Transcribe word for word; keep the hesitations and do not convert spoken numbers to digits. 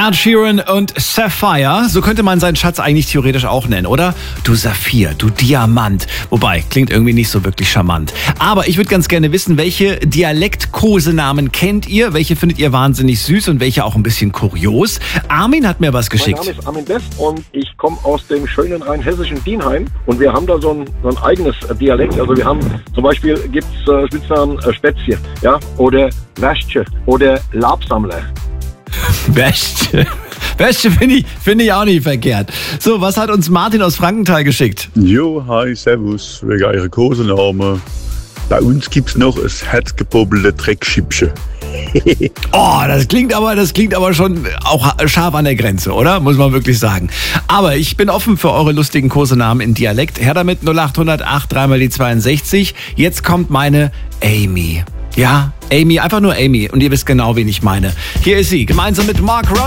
Ed Sheeran und Sapphire, so könnte man seinen Schatz eigentlich theoretisch auch nennen, oder? Du Saphir, du Diamant. Wobei, klingt irgendwie nicht so wirklich charmant. Aber ich würde ganz gerne wissen, welche Dialektkosenamen kennt ihr? Welche findet ihr wahnsinnig süß und welche auch ein bisschen kurios? Armin hat mir was geschickt. Mein Name ist Armin West und ich komme aus dem schönen rheinhessischen Dienheim. Und wir haben da so ein, so ein eigenes Dialekt. Also wir haben zum Beispiel gibt's äh, Spitznamen äh, Spätzle, ja, oder Wäsche oder Labsammler. Wäsche. Wäsche finde ich, find ich auch nicht verkehrt. So, was hat uns Martin aus Frankenthal geschickt? Jo, hi, servus, wegen eurer Kosenamen. Bei uns gibt's noch das herzgebobbelte Dreckschippchen. Oh, das klingt aber, das klingt aber schon auch scharf an der Grenze, oder? Muss man wirklich sagen. Aber ich bin offen für eure lustigen Kosenamen in Dialekt. Her damit null acht null null acht drei mal die zweiundsechzig. Jetzt kommt meine Amy. Ja, Amy, einfach nur Amy. Und ihr wisst genau, wen ich meine. Hier ist sie, gemeinsam mit Mark Ron.